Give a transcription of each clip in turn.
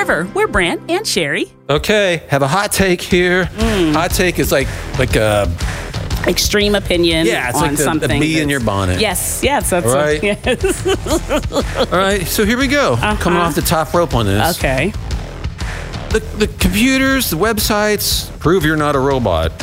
River. We're Brant and Sherry. Okay, have a hot take here. Hot take is like a extreme opinion it's on like something. the bee in your bonnet. Yes, that's all right. Yes. All right, so here we go. Coming off the top rope on this. Okay. The computers, the websites, prove you're not a robot.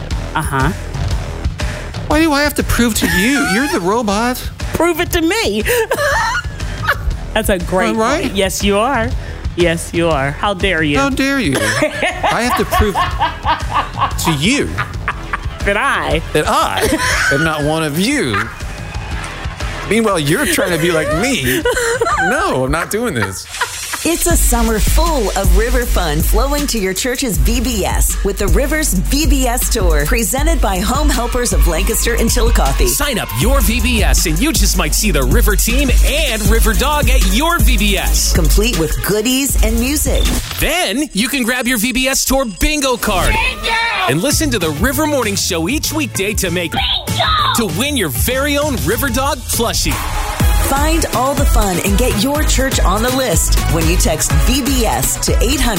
Why do I have to prove to you? You're the robot. Prove it to me. That's a great right? point. Yes, you are. Yes, you are. How dare you? How dare you? I have to prove to you that I am not one of you. Meanwhile, you're trying to be like me. No, I'm not doing this. It's a summer full of river fun flowing to your church's VBS with the Rivers VBS Tour, presented by Home Helpers of Lancaster and Chillicothe. Sign up your VBS and you just might see the River Team and River Dog at your VBS. Complete with goodies and music. Then you can grab your VBS Tour bingo card. Bingo! And listen to the River Morning Show each weekday to make bingo! To win your very own River Dog plushie. Find all the fun and get your church on the list when you text VBS to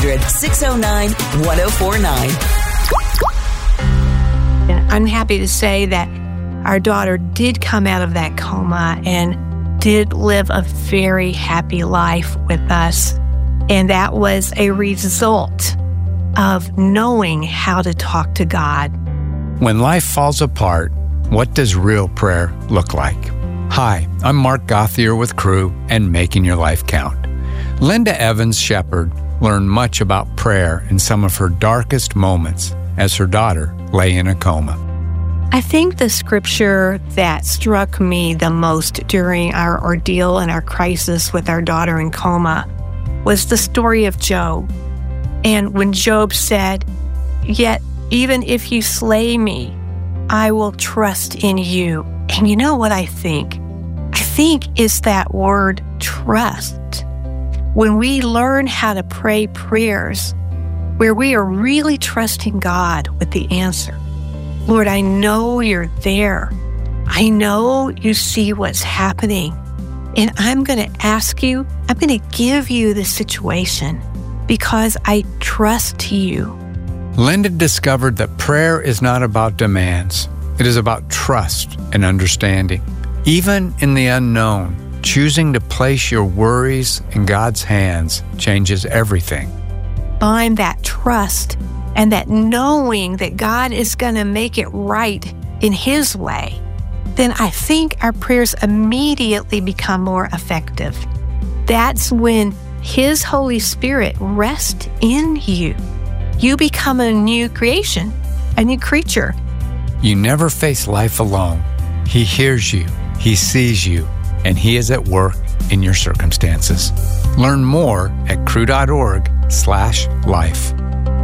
800-609-1049. I'm happy to say that our daughter did come out of that coma and did live a very happy life with us. And that was a result of knowing how to talk to God. When life falls apart, what does real prayer look like? Hi, I'm Mark Gauthier with Crew and Making Your Life Count. Linda Evans Shepherd learned much about prayer in some of her darkest moments as her daughter lay in a coma. I think the scripture that struck me the most during our ordeal and our crisis with our daughter in coma was the story of Job. And when Job said, "Yet even if you slay me, I will trust in you." And you know what I think? I think it's that word trust. When we learn how to pray prayers where we are really trusting God with the answer. Lord, I know you're there. I know you see what's happening. And I'm going to ask you, I'm going to give you the situation because I trust you. Linda discovered that prayer is not about demands. It is about trust and understanding. Even in the unknown, choosing to place your worries in God's hands changes everything. Find that trust and that knowing that God is going to make it right in His way. Then I think our prayers immediately become more effective. That's when His Holy Spirit rests in you. You become a new creation, a new creature. You never face life alone. He hears you, He sees you, and He is at work in your circumstances. Learn more at crew.org/life.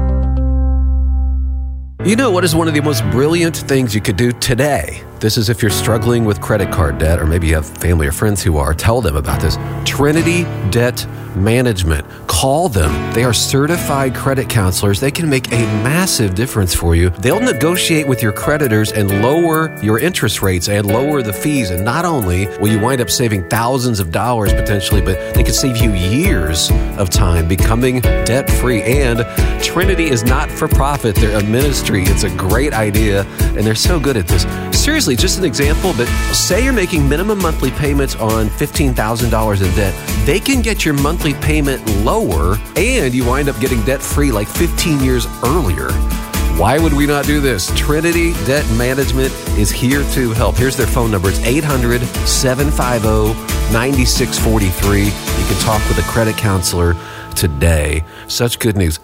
You know what is one of the most brilliant things you could do today? This is if you're struggling with credit card debt, or maybe you have family or friends who are. Tell them about this. Trinity Debt Management. Call them. They are certified credit counselors. They can make a massive difference for you. They'll negotiate with your creditors and lower your interest rates and lower the fees. And not only will you wind up saving thousands of dollars potentially, but they could save you years of time becoming debt-free. And Trinity is not for profit. They're a ministry. It's a great idea, and they're so good at this. Seriously, just an example, but say you're making minimum monthly payments on $15,000 in debt. They can get your monthly payment lower, and you wind up getting debt-free like 15 years earlier. Why would we not do this? Trinity Debt Management is here to help. Here's their phone number. It's 800-750-9643. You can talk with a credit counselor today. Such good news.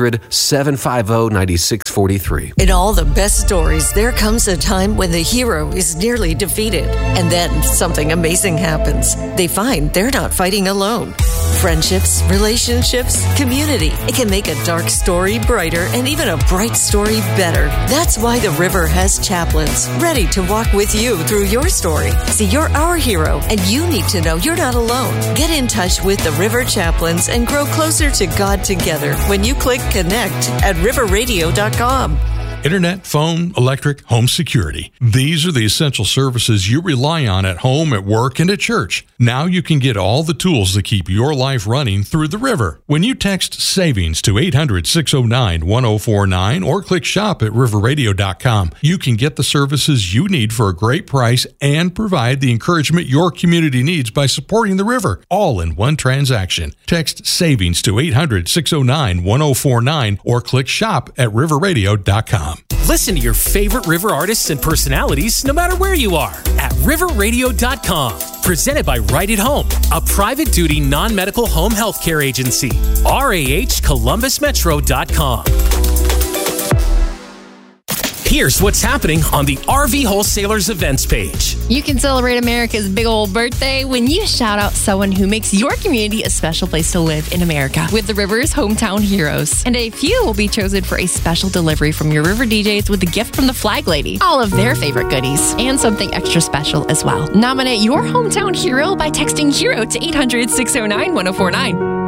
800-750-9643. In all the best stories, there comes a time when the hero is nearly defeated, and then something amazing happens. They find they're not fighting alone. Friendships, relationships, community. It can make a dark story brighter and even a bright story better. That's why the River has chaplains ready to walk with you through your story. See, you're our hero, and you need to know you're not alone. Get in touch with the River chaplains and grow closer to God together when you click connect at riverradio.com. Internet, phone, electric, home security. These are the essential services you rely on at home, at work, and at church. Now you can get all the tools to keep your life running through the river. When you text SAVINGS to 800-609-1049 or click shop at riverradio.com, you can get the services you need for a great price and provide the encouragement your community needs by supporting the river, all in one transaction. Text SAVINGS to 800-609-1049 or click shop at riverradio.com. Listen to your favorite River artists and personalities no matter where you are at riverradio.com. Presented by Right at Home, a private duty non-medical home health care agency. RAHColumbusmetro.com. Here's what's happening on the RV Wholesalers events page. You can celebrate America's big old birthday when you shout out someone who makes your community a special place to live in America with the River's Hometown Heroes. And a few will be chosen for a special delivery from your River DJs with a gift from the Flag Lady, all of their favorite goodies, and something extra special as well. Nominate your hometown hero by texting HERO to 800-609-1049.